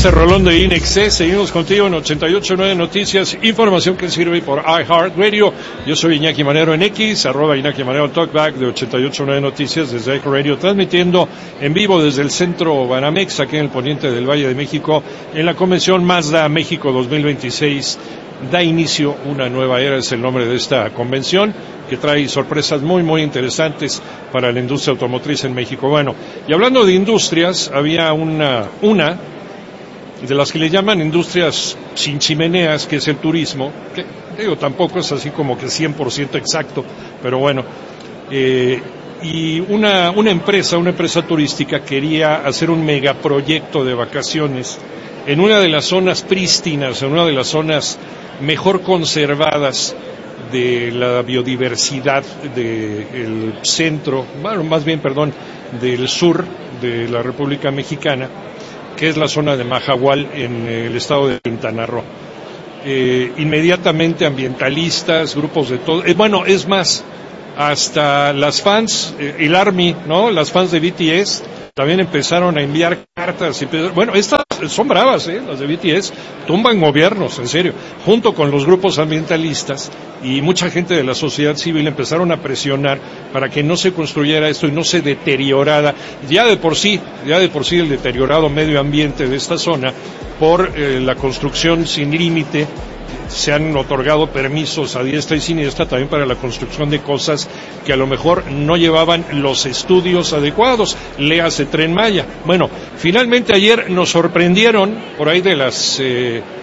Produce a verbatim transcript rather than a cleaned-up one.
este rolón de I N X E, seguimos contigo en ochenta y ocho punto nueve Noticias, información que sirve por iHeartRadio. Yo soy Iñaki Manero en X, arroba Iñaki Manero Talkback de ochenta y ocho punto nueve Noticias desde iHeartRadio, transmitiendo en vivo desde el centro Banamex, aquí en el poniente del Valle de México, en la convención Mazda México dos mil veintiséis. Da inicio una nueva era, es el nombre de esta convención, que trae sorpresas muy, muy interesantes para la industria automotriz en México. Bueno, y hablando de industrias, había una, una de las que le llaman industrias sin chimeneas, que es el turismo, que digo, tampoco es así como que cien por ciento exacto, pero bueno, eh, y una, una empresa, una empresa turística quería hacer un megaproyecto de vacaciones en una de las zonas prístinas, en una de las zonas mejor conservadas de la biodiversidad del centro, bueno, más bien, perdón, del sur de la República Mexicana, que es la zona de Mahahual, en el estado de Quintana Roo. Eh, inmediatamente ambientalistas, grupos de todo, eh, bueno, es más, hasta las fans, eh, el Army, ¿no? Las fans de B T S también empezaron a enviar cartas. Y, bueno, estas son bravas, ¿eh? Las de B T S tumban gobiernos, en serio, junto con los grupos ambientalistas, y mucha gente de la sociedad civil empezaron a presionar para que no se construyera esto y no se deteriorara ya de por sí, ya de por sí el deteriorado medio ambiente de esta zona por eh, la construcción sin límite. Se han otorgado permisos a diestra y siniestra también para la construcción de cosas que a lo mejor no llevaban los estudios adecuados, léase Tren Maya. Bueno, finalmente ayer nos sorprendieron, por ahí de las eh,